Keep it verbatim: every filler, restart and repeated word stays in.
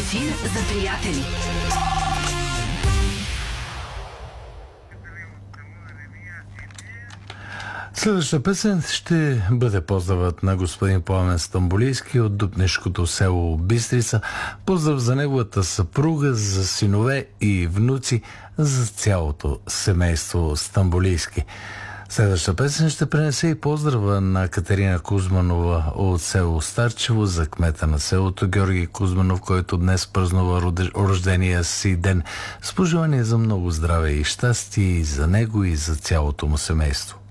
Ефир за приятели. Следващата песен ще бъде поздравът на господин Пламен Стамболийски от дупнишкото село Бистрица. Поздрав за неговата съпруга, за синове и внуци, за цялото семейство Стамболийски. Следващата песен ще пренесе и поздрава на Катерина Кузманова от село Старчево за кмета на селото Георги Кузманов, който днес празнува рождения си ден. С пожелание за много здраве и щастие и за него и за цялото му семейство.